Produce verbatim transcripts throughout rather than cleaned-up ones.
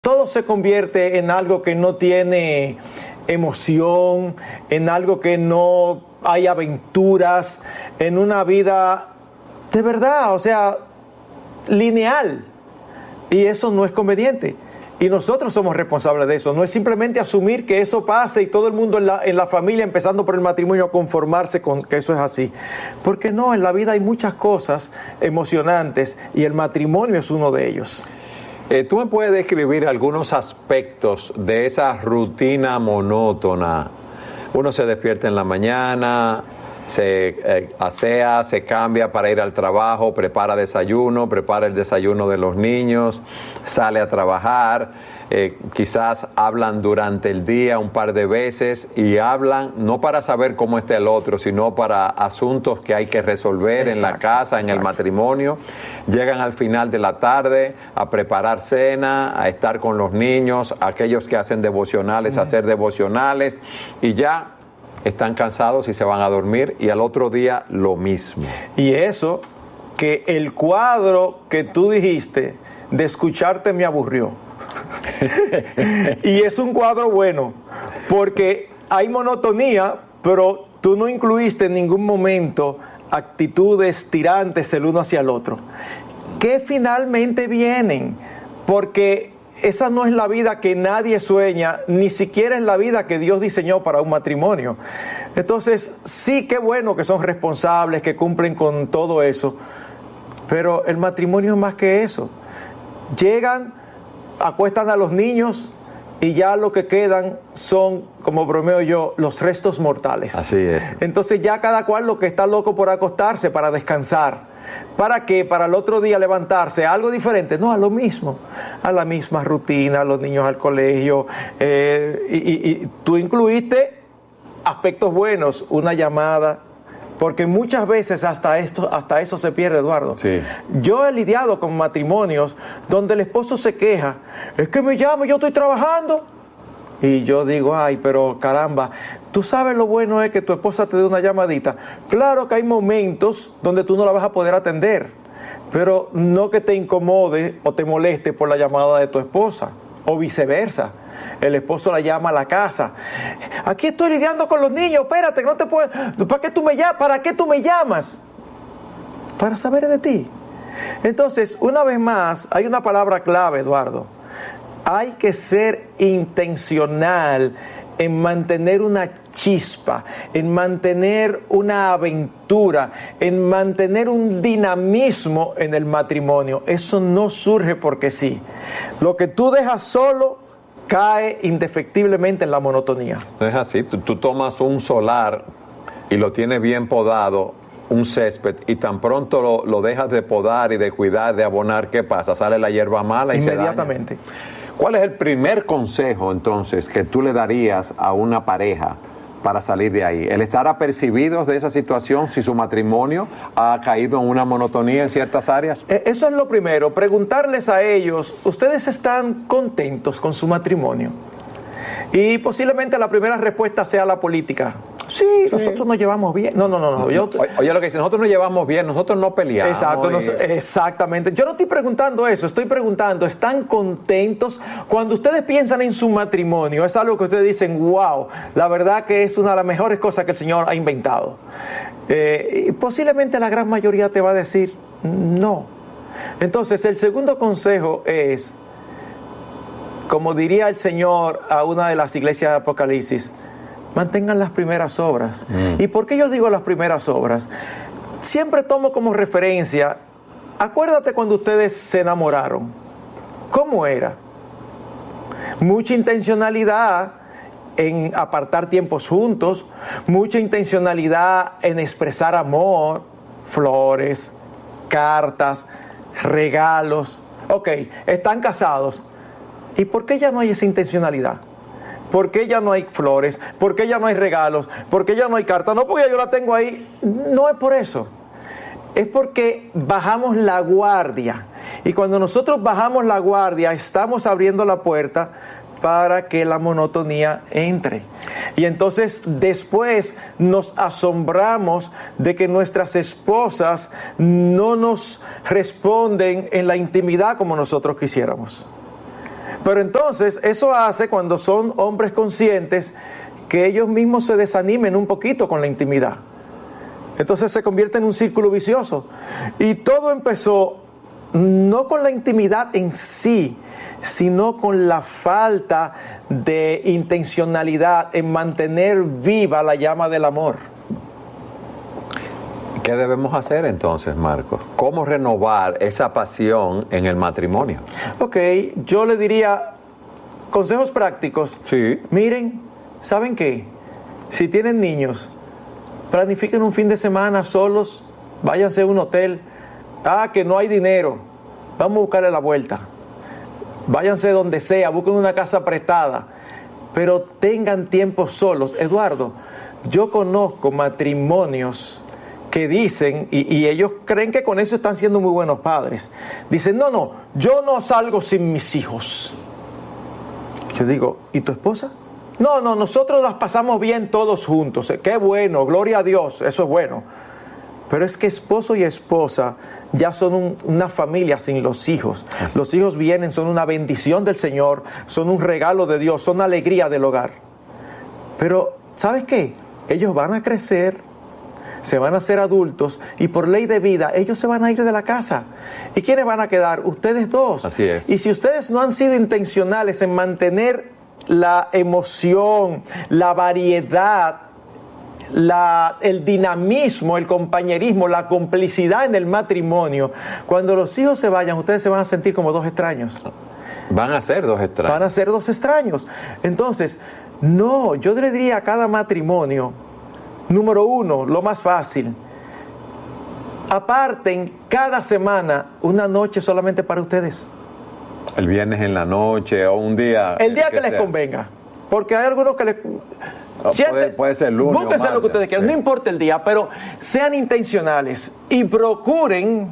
todo se convierte en algo que no tiene emoción, en algo que no hay aventuras, en una vida de verdad, o sea, lineal. Y eso no es conveniente. Y nosotros somos responsables de eso. No es simplemente asumir que eso pase y todo el mundo en la, en la familia, empezando por el matrimonio, conformarse con que eso es así. Porque no, en la vida hay muchas cosas emocionantes y el matrimonio es uno de ellos. Eh, ¿Tú me puedes describir algunos aspectos de esa rutina monótona? Uno se despierta en la mañana, se eh, asea, se cambia para ir al trabajo, prepara desayuno, prepara el desayuno de los niños, sale a trabajar, eh, quizás hablan durante el día un par de veces y hablan no para saber cómo está el otro, sino para asuntos que hay que resolver exacto, en la casa, en exacto. el matrimonio. Llegan al final de la tarde a preparar cena, a estar con los niños, aquellos que hacen devocionales, uh-huh. a hacer devocionales y ya están cansados y se van a dormir y al otro día lo mismo. Y eso, que el cuadro que tú dijiste de escucharte me aburrió. Y es un cuadro bueno, porque hay monotonía, pero tú no incluiste en ningún momento actitudes tirantes el uno hacia el otro, que finalmente vienen, porque esa no es la vida que nadie sueña, ni siquiera es la vida que Dios diseñó para un matrimonio. Entonces, sí, qué bueno que son responsables, que cumplen con todo eso, pero el matrimonio es más que eso. Llegan, acuestan a los niños y ya lo que quedan son, como bromeo yo, los restos mortales. Así es. Entonces ya cada cual lo que está loco por acostarse para descansar. ¿Para qué? Para el otro día levantarse, algo diferente. No, a lo mismo, a la misma rutina, los niños al colegio. Eh, y, y, y tú incluiste aspectos buenos, una llamada, porque muchas veces hasta esto, hasta eso se pierde, Eduardo. Sí. Yo he lidiado con matrimonios donde el esposo se queja, es que me llama, yo estoy trabajando. Y yo digo, ay, pero caramba, tú sabes lo bueno es que tu esposa te dé una llamadita. Claro que hay momentos donde tú no la vas a poder atender, pero no que te incomode o te moleste por la llamada de tu esposa, o viceversa. El esposo la llama a la casa. Aquí estoy lidiando con los niños, espérate, no te puedo. ¿Para qué tú me llamas? ¿Para qué tú me llamas? Para saber de ti. Entonces, una vez más, hay una palabra clave, Eduardo. Hay que ser intencional en mantener una chispa, en mantener una aventura, en mantener un dinamismo en el matrimonio. Eso no surge porque sí. Lo que tú dejas solo cae indefectiblemente en la monotonía. No es así. Tú, tú tomas un solar y lo tienes bien podado, un césped, y tan pronto lo, lo dejas de podar y de cuidar, de abonar, ¿qué pasa? Sale la hierba mala y inmediatamente. Se daña. ¿Cuál es el primer consejo, entonces, que tú le darías a una pareja para salir de ahí? ¿El estar apercibidos de esa situación si su matrimonio ha caído en una monotonía en ciertas áreas? Eso es lo primero, preguntarles a ellos, ¿ustedes están contentos con su matrimonio? Y posiblemente la primera respuesta sea la política. Sí, sí, nosotros nos llevamos bien. No, no, no. no. Yo, Oye, lo que dice, nosotros nos llevamos bien, nosotros no peleamos. Exacto, y... nos, exactamente. Yo no estoy preguntando eso, estoy preguntando, ¿están contentos? Cuando ustedes piensan en su matrimonio, es algo que ustedes dicen, wow, la verdad que es una de las mejores cosas que el Señor ha inventado. Eh, y posiblemente la gran mayoría te va a decir, no. Entonces, el segundo consejo es, como diría el Señor a una de las iglesias de Apocalipsis, mantengan las primeras obras. Mm. ¿Y por qué yo digo las primeras obras? Siempre tomo como referencia, acuérdate cuando ustedes se enamoraron, ¿cómo era? Mucha intencionalidad en apartar tiempos juntos, mucha intencionalidad en expresar amor, flores, cartas, regalos. Ok, están casados. ¿Y por qué ya no hay esa intencionalidad? ¿Por qué ya no hay flores? ¿Por qué ya no hay regalos? ¿Por qué ya no hay cartas? No porque yo la tengo ahí. No es por eso. Es porque bajamos la guardia. Y cuando nosotros bajamos la guardia, estamos abriendo la puerta para que la monotonía entre. Y entonces después nos asombramos de que nuestras esposas no nos responden en la intimidad como nosotros quisiéramos. Pero entonces eso hace, cuando son hombres conscientes, que ellos mismos se desanimen un poquito con la intimidad. Entonces se convierte en un círculo vicioso. Y todo empezó no con la intimidad en sí, sino con la falta de intencionalidad en mantener viva la llama del amor. ¿Qué debemos hacer entonces, Marcos? ¿Cómo renovar esa pasión en el matrimonio? Ok, yo le diría consejos prácticos. Sí. Miren, ¿saben qué? Si tienen niños, planifiquen un fin de semana solos, váyanse a un hotel. Ah, que no hay dinero, vamos a buscarle la vuelta. Váyanse donde sea, busquen una casa prestada, pero tengan tiempo solos. Eduardo, yo conozco matrimonios que dicen, y, y ellos creen que con eso están siendo muy buenos padres, dicen, no, no, yo no salgo sin mis hijos. Yo digo, ¿y tu esposa? No, no, nosotros las pasamos bien todos juntos. Qué bueno, gloria a Dios, eso es bueno. Pero es que esposo y esposa ya son un, una familia sin los hijos. Los hijos vienen, son una bendición del Señor, son un regalo de Dios, son alegría del hogar. Pero, ¿sabes qué? Ellos van a crecer, se van a hacer adultos y por ley de vida ellos se van a ir de la casa. ¿Y quiénes van a quedar? Ustedes dos. Así es. Y si ustedes no han sido intencionales en mantener la emoción, la variedad, La, el dinamismo, el compañerismo, la complicidad en el matrimonio, cuando los hijos se vayan, ustedes se van a sentir como dos extraños. Van a ser dos extraños. Van a ser dos extraños. Entonces, no, yo le diría a cada matrimonio, número uno, lo más fácil, aparten cada semana una noche solamente para ustedes. El viernes en la noche o un día. El día que, que les convenga. Porque hay algunos que les... Puede, puede ser lunes. Búsquense lo que ustedes quieran, sí. No importa el día, pero sean intencionales y procuren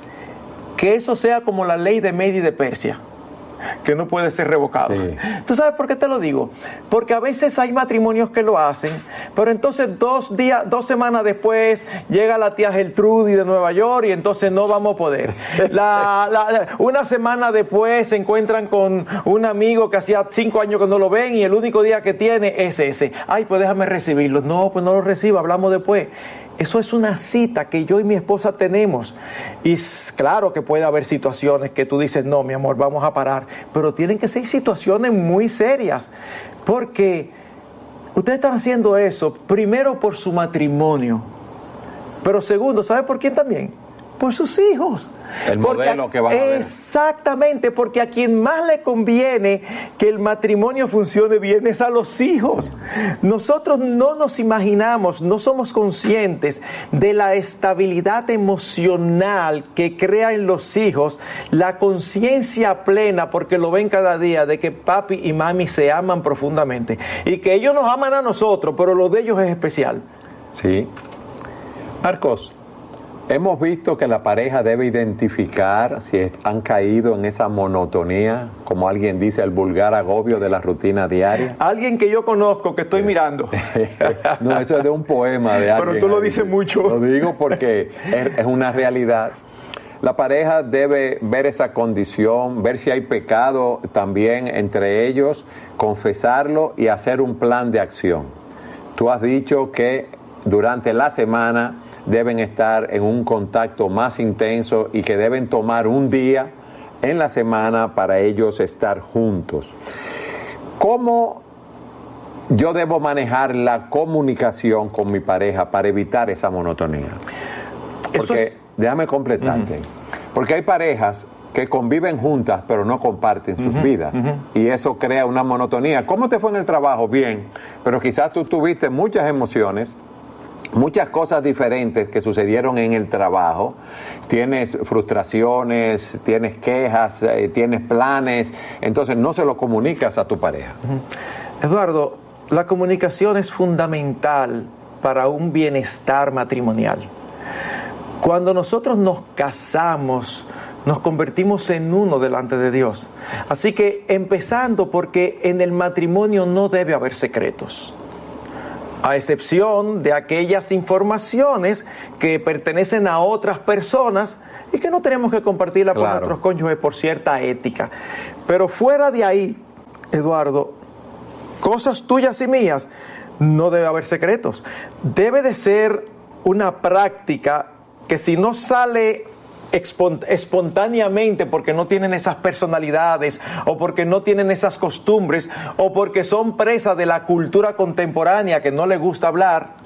que eso sea como la ley de Media y de Persia, que no puede ser revocado. Sí. ¿Tú sabes por qué te lo digo? Porque a veces hay matrimonios que lo hacen, pero entonces dos días, dos semanas después llega la tía Gertrudis de Nueva York y entonces no vamos a poder. La, la, una semana después se encuentran con un amigo que hacía cinco años que no lo ven y el único día que tiene es ese. Ay, pues déjame recibirlo. No, pues no lo reciba, hablamos después. Eso es una cita que yo y mi esposa tenemos. Y claro que puede haber situaciones que tú dices, no, mi amor, vamos a parar. Pero tienen que ser situaciones muy serias. Porque ustedes están haciendo eso, primero por su matrimonio. Pero segundo, ¿sabe por quién también? Por sus hijos. El modelo porque, que van a ver. Exactamente, porque a quien más le conviene que el matrimonio funcione bien es a los hijos. Nosotros no nos imaginamos, no somos conscientes de la estabilidad emocional que crea en los hijos la conciencia plena, porque lo ven cada día, de que papi y mami se aman profundamente y que ellos nos aman a nosotros, pero lo de ellos es especial. Sí. Marcos, hemos visto que la pareja debe identificar si han caído en esa monotonía, como alguien dice, el vulgar agobio de la rutina diaria. Alguien que yo conozco, que estoy mirando. No, eso es de un poema de alguien. Pero tú lo dices mucho. Lo digo porque es, es una realidad. La pareja debe ver esa condición, ver si hay pecado también entre ellos, confesarlo y hacer un plan de acción. Tú has dicho que durante la semana deben estar en un contacto más intenso y que deben tomar un día en la semana para ellos estar juntos. ¿Cómo yo debo manejar la comunicación con mi pareja para evitar esa monotonía? Porque, Eso es... déjame completarte, uh-huh. porque hay parejas que conviven juntas pero no comparten sus uh-huh, vidas uh-huh. y eso crea una monotonía. ¿Cómo te fue en el trabajo? Bien, pero quizás tú tuviste muchas emociones, muchas cosas diferentes que sucedieron en el trabajo, tienes frustraciones, tienes quejas, eh, tienes planes, entonces no se lo comunicas a tu pareja. Eduardo, la comunicación es fundamental para un bienestar matrimonial. Cuando nosotros nos casamos, nos convertimos en uno delante de Dios. Así que empezando porque en el matrimonio no debe haber secretos. a excepción de aquellas informaciones que pertenecen a otras personas y que no tenemos que compartirla Claro. con nuestros cónyuges por cierta ética. Pero fuera de ahí, Eduardo, cosas tuyas y mías, no debe haber secretos. Debe de ser una práctica que si no sale espontáneamente porque no tienen esas personalidades o porque no tienen esas costumbres o porque son presas de la cultura contemporánea que no les gusta hablar,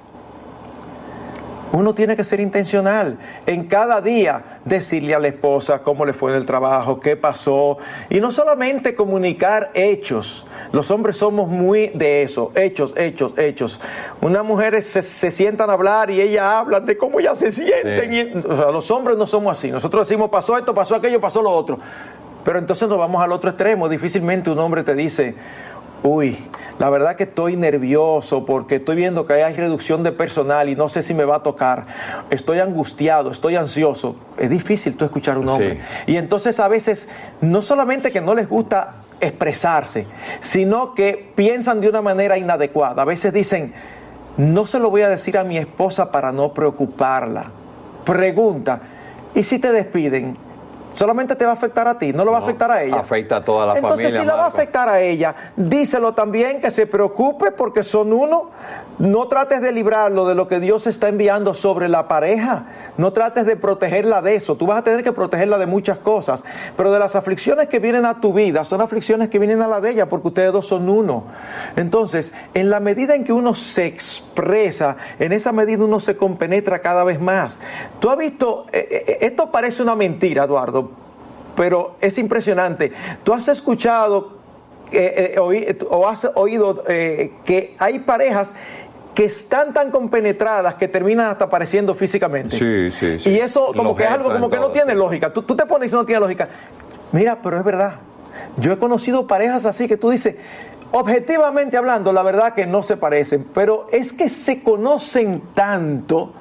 uno tiene que ser intencional en cada día decirle a la esposa cómo le fue en el trabajo, qué pasó, y no solamente comunicar hechos. Los hombres somos muy de eso, hechos, hechos, hechos. Unas mujeres se, se sientan a hablar y ellas hablan de cómo ellas se sienten. Sí. Y, o sea, los hombres no somos así. Nosotros decimos pasó esto, pasó aquello, pasó lo otro. Pero entonces nos vamos al otro extremo. Difícilmente un hombre te dice, uy, la verdad que estoy nervioso porque estoy viendo que hay reducción de personal y no sé si me va a tocar. Estoy angustiado, estoy ansioso. Es difícil tú escuchar a un hombre. Sí. Y entonces a veces no solamente que no les gusta expresarse, sino que piensan de una manera inadecuada. A veces dicen, no se lo voy a decir a mi esposa para no preocuparla. Pregunta, ¿y si te despiden? ¿Solamente te va a afectar a ti? ¿No lo va no, a afectar a ella? Afecta a toda la Entonces, familia. Entonces, si la va a afectar a ella, díselo también, que se preocupe porque son uno. No trates de librarlo de lo que Dios está enviando sobre la pareja. No trates de protegerla de eso. Tú vas a tener que protegerla de muchas cosas. Pero de las aflicciones que vienen a tu vida, son aflicciones que vienen a la de ella porque ustedes dos son uno. Entonces, en la medida en que uno se expresa, en esa medida uno se compenetra cada vez más. Tú has visto, eh, esto parece una mentira, Eduardo, pero es impresionante. Tú has escuchado eh, eh, oí, o has oído eh, que hay parejas que están tan compenetradas que terminan hasta apareciendo físicamente. Sí, sí, sí. Y eso como Lo que es algo como que no tiene lógica. Tú, tú te pones y eso no tiene lógica. Mira, pero es verdad. Yo he conocido parejas así que tú dices, objetivamente hablando, la verdad que no se parecen, pero es que se conocen tanto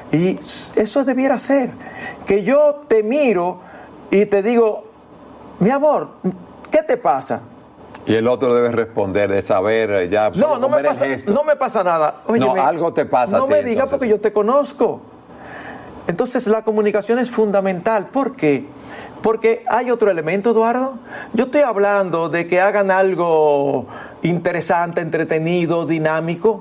y eso debiera ser. Que yo te miro y te digo, mi amor, ¿qué te pasa? Y el otro debe responder, de saber ya. No, no me, pasa, no me pasa nada. Óyeme, no, algo te pasa. No a ti, me digas entonces. Porque yo te conozco. Entonces la comunicación es fundamental. ¿Por qué? Porque hay otro elemento, Eduardo. Yo estoy hablando de que hagan algo interesante, entretenido, dinámico.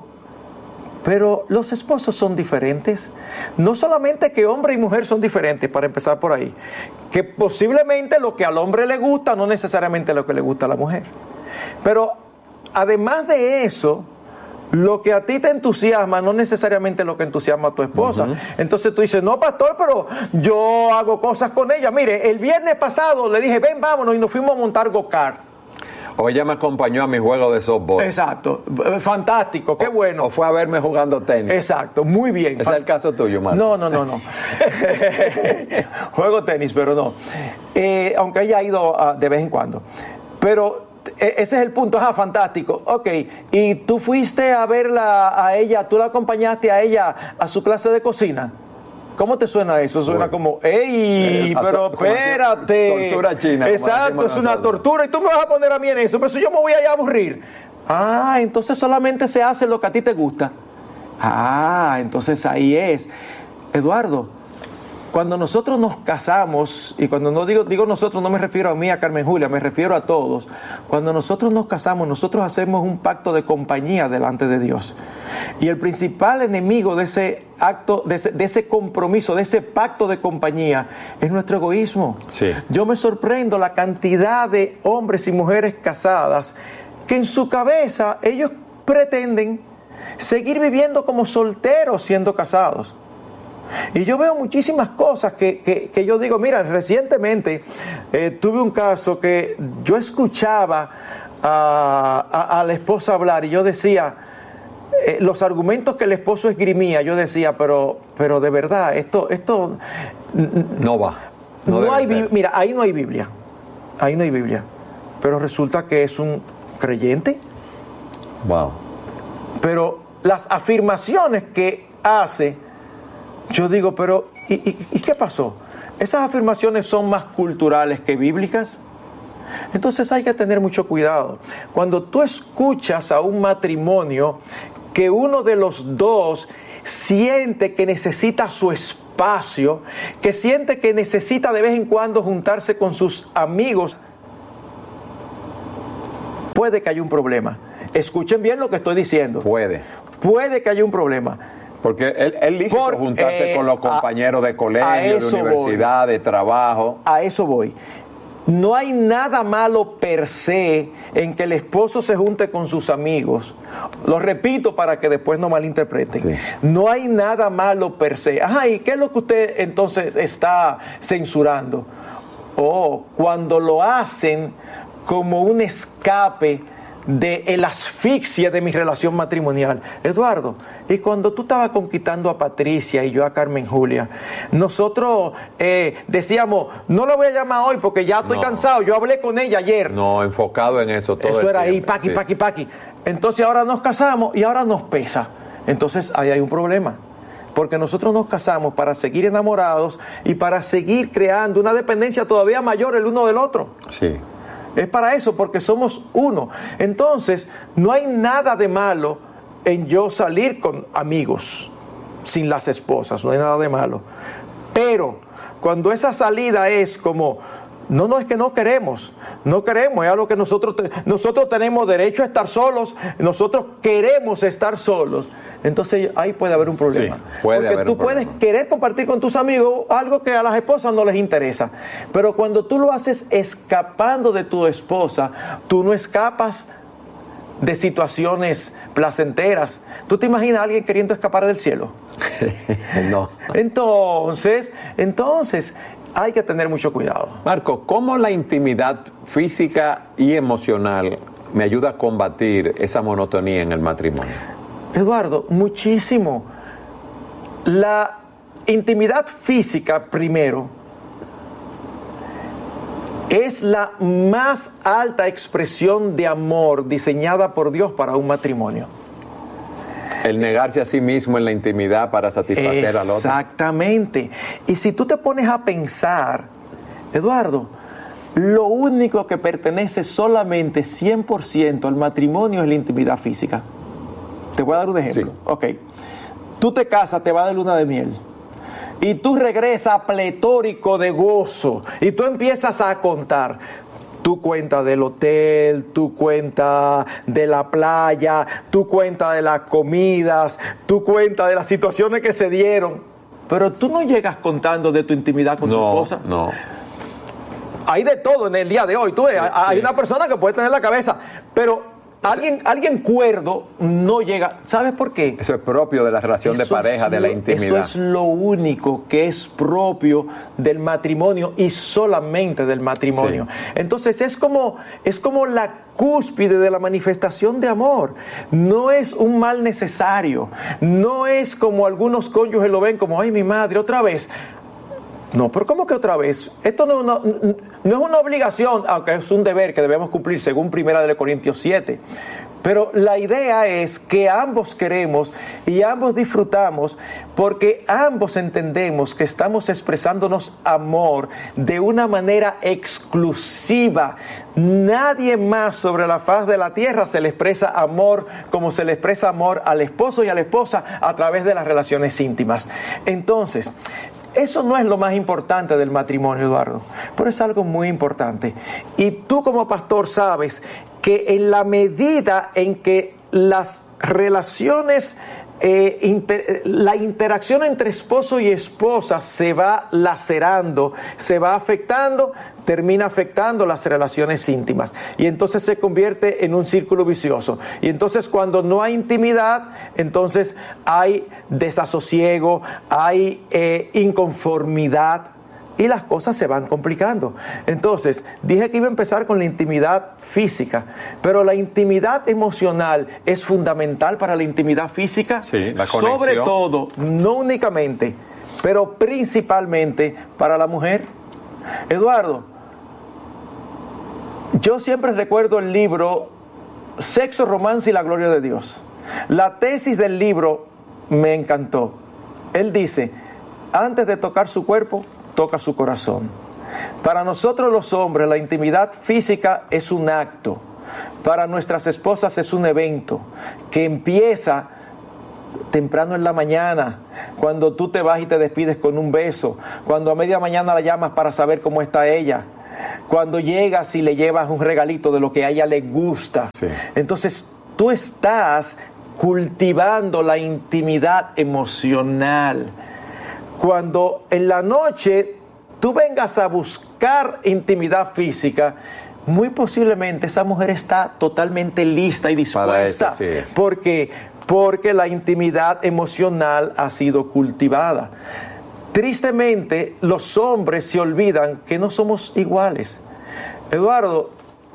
Pero los esposos son diferentes. No solamente que hombre y mujer son diferentes, para empezar por ahí. Que posiblemente lo que al hombre le gusta no necesariamente lo que le gusta a la mujer. Pero además de eso, lo que a ti te entusiasma no necesariamente lo que entusiasma a tu esposa. Uh-huh. Entonces tú dices, no, pastor, pero yo hago cosas con ella. Mire, el viernes pasado le dije, ven, vámonos, y nos fuimos a montar go-kart. O ella me acompañó a mi juego de softball. Exacto, fantástico, qué o, bueno. O fue a verme jugando tenis. Exacto, muy bien. ¿Ese es el caso tuyo, Marco? No, no, no, no. Juego tenis, pero no. Eh, aunque haya ido uh, de vez en cuando. Pero eh, ese es el punto, ajá, fantástico. Ok, y tú fuiste a verla a ella, tú la acompañaste a ella a su clase de cocina. ¿Cómo te suena eso? Suena bueno, como, ¡ey! Eh, pero to- espérate. Tortura china. Exacto, es una tortura y tú me vas a poner a mí en eso. Pero si yo me voy a aburrir. Ah, entonces solamente se hace lo que a ti te gusta. Ah, entonces ahí es. Eduardo, cuando nosotros nos casamos, y cuando no digo, digo nosotros, no me refiero a mí, a Carmen Julia, me refiero a todos. Cuando nosotros nos casamos, nosotros hacemos un pacto de compañía delante de Dios. Y el principal enemigo de ese acto, de ese, de ese compromiso, de ese pacto de compañía, es nuestro egoísmo. Sí. Yo me sorprendo la cantidad de hombres y mujeres casadas que en su cabeza ellos pretenden seguir viviendo como solteros siendo casados. Y yo veo muchísimas cosas que, que, que yo digo, mira, recientemente eh, tuve un caso que yo escuchaba a, a, a la esposa hablar y yo decía, eh, los argumentos que el esposo esgrimía, yo decía, pero, pero de verdad, esto, esto no va. No, no hay, mira, ahí no hay Biblia, ahí no hay Biblia, pero resulta que es un creyente. Wow. Pero las afirmaciones que hace, yo digo, pero ¿y, y, ¿y qué pasó? ¿Esas afirmaciones son más culturales que bíblicas? Entonces hay que tener mucho cuidado. Cuando tú escuchas a un matrimonio que uno de los dos siente que necesita su espacio, que siente que necesita de vez en cuando juntarse con sus amigos, puede que haya un problema. Escuchen bien lo que estoy diciendo. Puede. Puede que haya un problema. Porque él, él lícito Por, juntarse eh, con los compañeros a, de colegio, de universidad, voy. de trabajo. A eso voy. No hay nada malo per se en que el esposo se junte con sus amigos. Lo repito para que después no malinterpreten. Sí. No hay nada malo per se. Ajá, ¿y qué es lo que usted entonces está censurando? Oh, cuando lo hacen como un escape de la asfixia de mi relación matrimonial. Eduardo, y cuando tú estabas conquistando a Patricia y yo a Carmen Julia, nosotros eh, decíamos, no la voy a llamar hoy porque ya estoy no. cansado, yo hablé con ella ayer. No, enfocado en eso todo Eso el era tiempo. ahí, paqui, sí. paqui, paqui. Entonces ahora nos casamos y ahora nos pesa. Entonces ahí hay un problema. Porque nosotros nos casamos para seguir enamorados y para seguir creando una dependencia todavía mayor el uno del otro. Sí. Es para eso, porque somos uno. Entonces, no hay nada de malo en yo salir con amigos sin las esposas, no hay nada de malo. Pero cuando esa salida es como, no, no es que no queremos, no queremos, es algo que nosotros, nosotros tenemos derecho a estar solos, nosotros queremos estar solos. Entonces ahí puede haber un problema. Sí, puede Porque haber tú un puedes problema. querer compartir con tus amigos algo que a las esposas no les interesa. Pero cuando tú lo haces escapando de tu esposa, tú no escapas de situaciones placenteras. ¿Tú te imaginas a alguien queriendo escapar del cielo? No. Entonces, entonces hay que tener mucho cuidado. Marco, ¿cómo la intimidad física y emocional me ayuda a combatir esa monotonía en el matrimonio? Eduardo, muchísimo. La intimidad física, primero, es la más alta expresión de amor diseñada por Dios para un matrimonio. El negarse a sí mismo en la intimidad para satisfacer al otro. Exactamente. Y si tú te pones a pensar, Eduardo, lo único que pertenece solamente cien por ciento al matrimonio es la intimidad física. Te voy a dar un ejemplo. Sí. Ok. Tú te casas, te vas de luna de miel. Y tú regresas pletórico de gozo. Y tú empiezas a contar. Tu cuenta del hotel, tu cuenta de la playa, tu cuenta de las comidas, tu cuenta de las situaciones que se dieron. Pero tú no llegas contando de tu intimidad con no, tu esposa. No. Hay de todo en el día de hoy. Tú ves, sí, hay sí. una persona que puede tener la cabeza, pero Alguien, alguien cuerdo no llega. ¿Sabes por qué? Eso es propio de la relación eso de pareja, es de lo, la intimidad. Eso es lo único que es propio del matrimonio y solamente del matrimonio. Sí. Entonces es como, es como la cúspide de la manifestación de amor. No es un mal necesario. No es como algunos cónyuges lo ven como, ay, mi madre, otra vez. No, pero ¿cómo que otra vez? Esto no, no, no es una obligación, aunque es un deber que debemos cumplir según Primera de Corintios siete. Pero la idea es que ambos queremos y ambos disfrutamos porque ambos entendemos que estamos expresándonos amor de una manera exclusiva. Nadie más sobre la faz de la tierra se le expresa amor como se le expresa amor al esposo y a la esposa a través de las relaciones íntimas. Entonces, eso no es lo más importante del matrimonio, Eduardo, pero es algo muy importante. Y tú como pastor sabes que en la medida en que las relaciones, eh, inter, la interacción entre esposo y esposa se va lacerando, se va afectando, termina afectando las relaciones íntimas. Y entonces se convierte en un círculo vicioso. Y entonces cuando no hay intimidad, entonces hay desasosiego, hay eh, inconformidad. Y las cosas se van complicando. Entonces, dije que iba a empezar con la intimidad física, pero la intimidad emocional es fundamental para la intimidad física. Sí, la conexión. Sobre todo, no únicamente, pero principalmente para la mujer. Eduardo, yo siempre recuerdo el libro Sexo, Romance y la Gloria de Dios. La tesis del libro me encantó. Él dice, antes de tocar su cuerpo, toca su corazón. Para nosotros los hombres, la intimidad física es un acto. Para nuestras esposas es un evento que empieza temprano en la mañana, cuando tú te vas y te despides con un beso, cuando a media mañana la llamas para saber cómo está ella, cuando llegas y le llevas un regalito de lo que a ella le gusta. Sí. Entonces tú estás cultivando la intimidad emocional. Cuando en la noche tú vengas a buscar intimidad física, muy posiblemente esa mujer está totalmente lista y dispuesta. Para eso, sí. ¿Por qué? Porque la intimidad emocional ha sido cultivada. Tristemente, los hombres se olvidan que no somos iguales. Eduardo,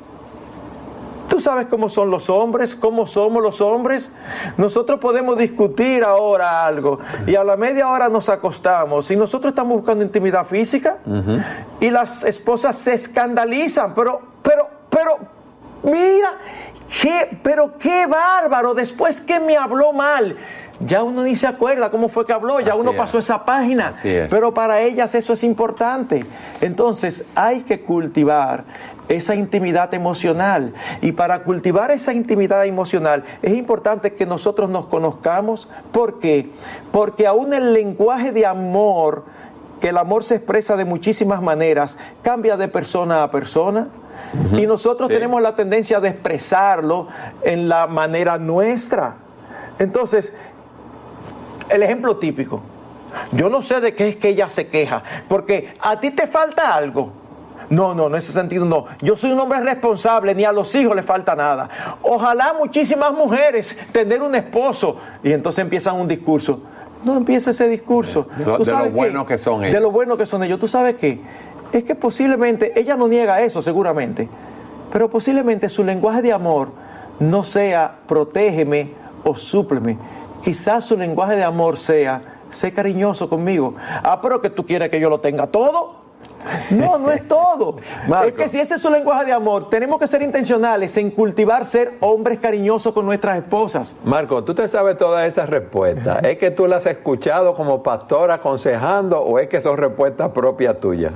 ¿tú sabes cómo son los hombres? ¿Cómo somos los hombres? Nosotros podemos discutir ahora algo y a la media hora nos acostamos y nosotros estamos buscando intimidad física uh-huh. y las esposas se escandalizan, pero, pero, pero, mira, qué, pero qué bárbaro, después que me habló mal. Ya uno ni se acuerda cómo fue que habló, ya Así uno pasó es. esa página. Así es. Pero para ellas eso es importante. Entonces hay que cultivar esa intimidad emocional. Y para cultivar esa intimidad emocional es importante que nosotros nos conozcamos. ¿Por qué? Porque aún el lenguaje de amor, que el amor se expresa de muchísimas maneras, cambia de persona a persona. Uh-huh. Y nosotros sí. tenemos la tendencia de expresarlo en la manera nuestra. Entonces, el ejemplo típico. Yo no sé de qué es que ella se queja, porque a ti te falta algo. No, no, en ese sentido no. Yo soy un hombre responsable, ni a los hijos les falta nada. Ojalá muchísimas mujeres tener un esposo. Y entonces empiezan un discurso. No empieza ese discurso. De lo, ¿Tú de sabes lo bueno que son ellos. De lo bueno que son ellos. ¿Tú sabes qué? Es que posiblemente, ella no niega eso seguramente, pero posiblemente su lenguaje de amor no sea protégeme o súpleme. Quizás su lenguaje de amor sea, sé cariñoso conmigo. Ah, pero que tú quieres que yo lo tenga todo. No, no es todo. Marco. Es que si ese es su lenguaje de amor, tenemos que ser intencionales en cultivar ser hombres cariñosos con nuestras esposas. Marco, tú te sabes todas esas respuestas. ¿Es que tú las has escuchado como pastor aconsejando o es que son respuestas propias tuyas?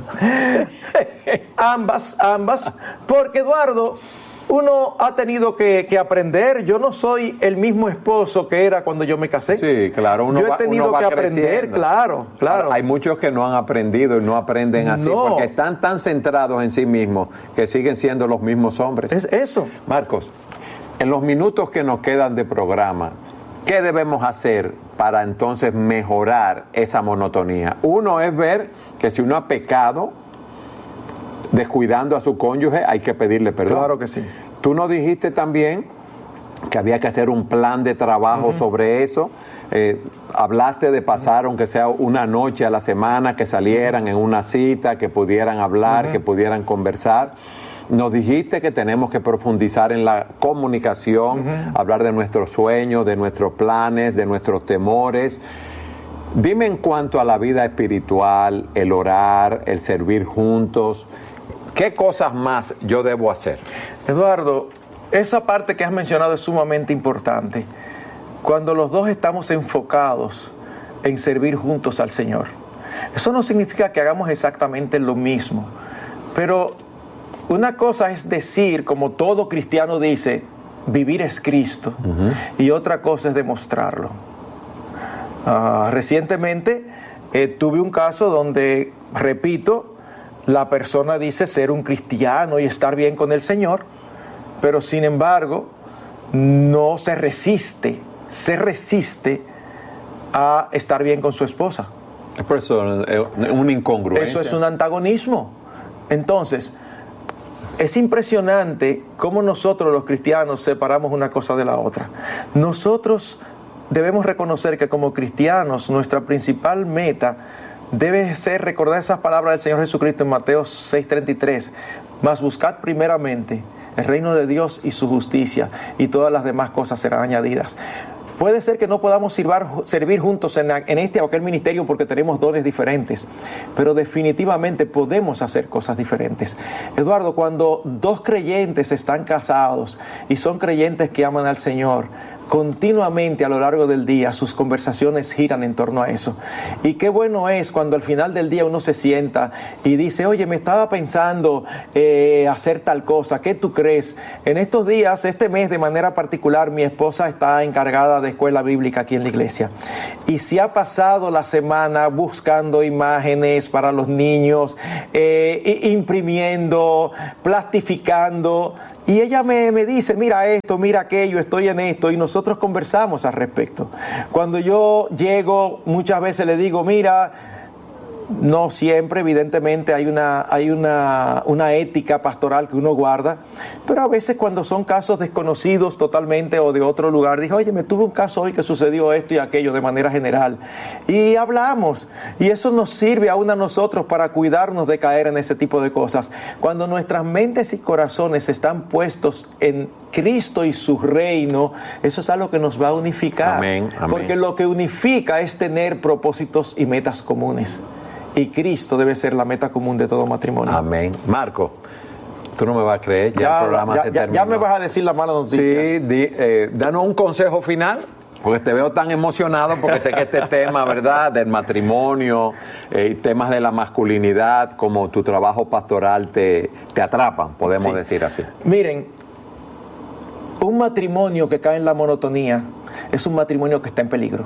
Ambas, ambas. Porque, Eduardo, uno ha tenido que, que aprender. Yo no soy el mismo esposo que era cuando yo me casé. Sí, claro. Uno yo he va, tenido uno va que aprender, creciendo. claro, claro. Hay muchos que no han aprendido y no aprenden así No. porque están tan centrados en sí mismos que siguen siendo los mismos hombres. Es eso. Marcos, en los minutos que nos quedan de programa, ¿qué debemos hacer para entonces mejorar esa monotonía? Uno es ver que si uno ha pecado descuidando a su cónyuge, hay que pedirle perdón. Claro que sí. Tú nos dijiste también que había que hacer un plan de trabajo uh-huh. sobre eso. Eh, hablaste de pasar, uh-huh. aunque sea una noche a la semana, que salieran uh-huh. en una cita, que pudieran hablar, uh-huh. que pudieran conversar. Nos dijiste que tenemos que profundizar en la comunicación, uh-huh. hablar de nuestros sueños, de nuestros planes, de nuestros temores. Dime en cuanto a la vida espiritual, el orar, el servir juntos, ¿qué cosas más yo debo hacer? Eduardo, esa parte que has mencionado es sumamente importante. Cuando los dos estamos enfocados en servir juntos al Señor. Eso no significa que hagamos exactamente lo mismo, pero una cosa es decir, como todo cristiano dice, vivir es Cristo, uh-huh. y otra cosa es demostrarlo. Uh, recientemente eh, tuve un caso donde, repito, la persona dice ser un cristiano y estar bien con el Señor, pero sin embargo no se resiste, se resiste a estar bien con su esposa. Es por eso una incongruencia. Eso es un antagonismo. Entonces, es impresionante cómo nosotros los cristianos separamos una cosa de la otra. Nosotros debemos reconocer que como cristianos nuestra principal meta debe ser recordar esas palabras del Señor Jesucristo en Mateo seis treinta y tres. Mas buscad primeramente el reino de Dios y su justicia, y todas las demás cosas serán añadidas. Puede ser que no podamos sirvar, servir juntos en, en este o aquel ministerio porque tenemos dones diferentes, pero definitivamente podemos hacer cosas diferentes. Eduardo, cuando dos creyentes están casados y son creyentes que aman al Señor, continuamente a lo largo del día sus conversaciones giran en torno a eso. Y qué bueno es cuando al final del día uno se sienta y dice, oye, me estaba pensando eh, hacer tal cosa, ¿qué tú crees? En estos días, este mes de manera particular, mi esposa está encargada de escuela bíblica aquí en la iglesia y se ha pasado la semana buscando imágenes para los niños, eh, imprimiendo, plastificando. Y ella me, me dice, mira esto, mira aquello, estoy en esto, y nosotros conversamos al respecto. Cuando yo llego, muchas veces le digo, mira, no siempre, evidentemente, hay una, hay una, una ética pastoral que uno guarda, pero a veces cuando son casos desconocidos totalmente o de otro lugar, digo, oye, me tuve un caso hoy que sucedió esto y aquello de manera general. Y hablamos, y eso nos sirve aún a nosotros para cuidarnos de caer en ese tipo de cosas. Cuando nuestras mentes y corazones están puestos en Cristo y su reino, eso es algo que nos va a unificar. Amén, amén. Porque lo que unifica es tener propósitos y metas comunes. Y Cristo debe ser la meta común de todo matrimonio. Amén. Marco, tú no me vas a creer, ya, ya el programa ya, se ya, terminó. Ya me vas a decir la mala noticia. Sí, di, eh, danos un consejo final, porque te veo tan emocionado, porque sé que este tema, ¿verdad?, del matrimonio, eh, temas de la masculinidad, como tu trabajo pastoral te, te atrapan, podemos sí. decir así. Miren, un matrimonio que cae en la monotonía es un matrimonio que está en peligro.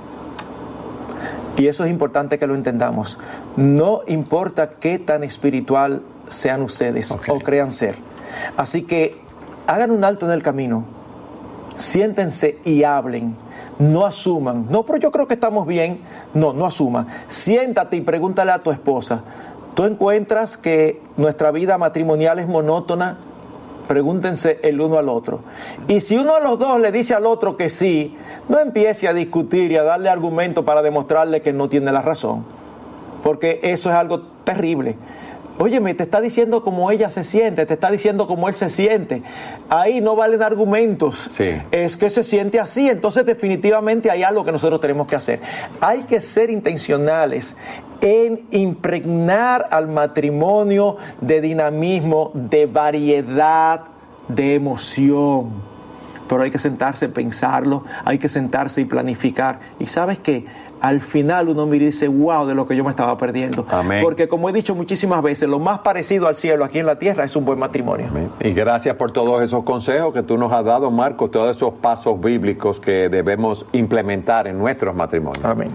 Y eso es importante que lo entendamos. No importa qué tan espiritual sean ustedes okay. o crean ser. Así que hagan un alto en el camino. Siéntense y hablen. No asuman. No, pero yo creo que estamos bien. No, no asuman. Siéntate y pregúntale a tu esposa. ¿Tú encuentras que nuestra vida matrimonial es monótona? Pregúntense el uno al otro. Y si uno de los dos le dice al otro que sí, no empiece a discutir y a darle argumentos para demostrarle que no tiene la razón. Porque eso es algo terrible. Óyeme, te está diciendo cómo ella se siente, te está diciendo cómo él se siente. Ahí no valen argumentos. Sí. Es que se siente así, entonces definitivamente hay algo que nosotros tenemos que hacer. Hay que ser intencionales en impregnar al matrimonio de dinamismo, de variedad, de emoción. Pero hay que sentarse y pensarlo, hay que sentarse y planificar. Y ¿sabes qué? Al final uno mira y dice, wow, de lo que yo me estaba perdiendo. Amén. Porque como he dicho muchísimas veces, lo más parecido al cielo aquí en la tierra es un buen matrimonio. Amén. Y gracias por todos esos consejos que tú nos has dado, Marco, todos esos pasos bíblicos que debemos implementar en nuestros matrimonios. Amén.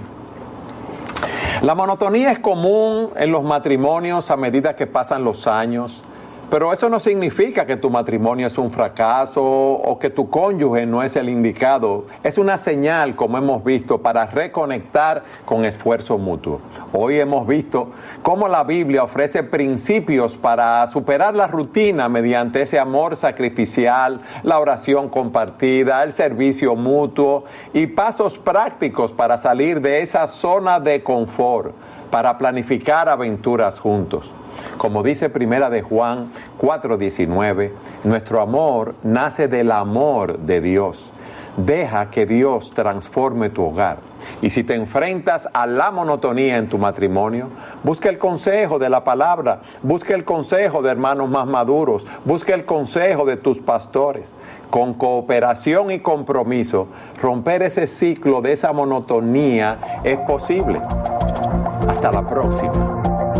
La monotonía es común en los matrimonios a medida que pasan los años, pero eso no significa que tu matrimonio es un fracaso o que tu cónyuge no es el indicado. Es una señal, como hemos visto, para reconectar con esfuerzo mutuo. Hoy hemos visto cómo la Biblia ofrece principios para superar la rutina mediante ese amor sacrificial, la oración compartida, el servicio mutuo y pasos prácticos para salir de esa zona de confort, para planificar aventuras juntos. Como dice Primera de Juan cuatro diecinueve, nuestro amor nace del amor de Dios. Deja que Dios transforme tu hogar. Y si te enfrentas a la monotonía en tu matrimonio, busca el consejo de la palabra, busca el consejo de hermanos más maduros, busca el consejo de tus pastores. Con cooperación y compromiso, romper ese ciclo de esa monotonía es posible. Hasta la próxima.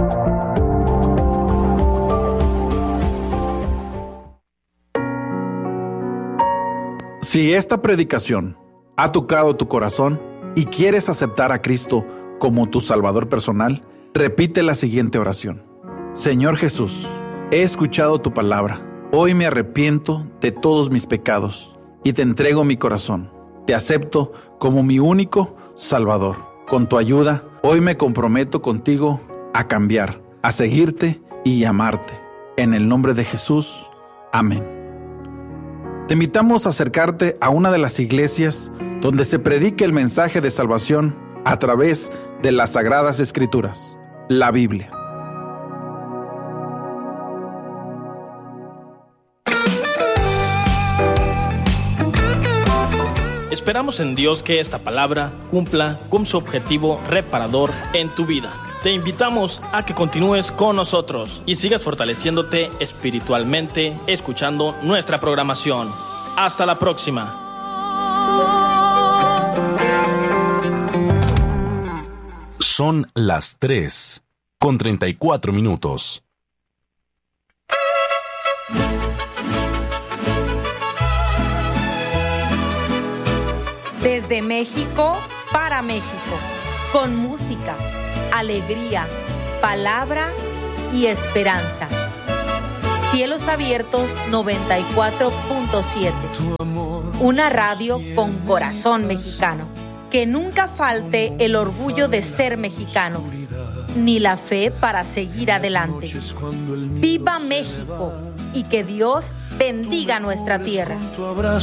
Si esta predicación ha tocado tu corazón y quieres aceptar a Cristo como tu Salvador personal, repite la siguiente oración. Señor Jesús, he escuchado tu palabra. Hoy me arrepiento de todos mis pecados y te entrego mi corazón. Te acepto como mi único Salvador. Con tu ayuda, hoy me comprometo contigo a cambiar, a seguirte y amarte. En el nombre de Jesús. Amén. Te invitamos a acercarte a una de las iglesias donde se predique el mensaje de salvación a través de las Sagradas Escrituras, la Biblia. Esperamos en Dios que esta palabra cumpla con su objetivo reparador en tu vida. Te invitamos a que continúes con nosotros y sigas fortaleciéndote espiritualmente escuchando nuestra programación. Hasta la próxima. Son las tres con treinta y cuatro minutos. Desde México para México, con música, alegría, palabra y esperanza. Cielos Abiertos noventa y cuatro punto siete. Una radio con corazón mexicano. Que nunca falte el orgullo de ser mexicanos, ni la fe para seguir adelante. ¡Viva México! Y que Dios bendiga nuestra tierra.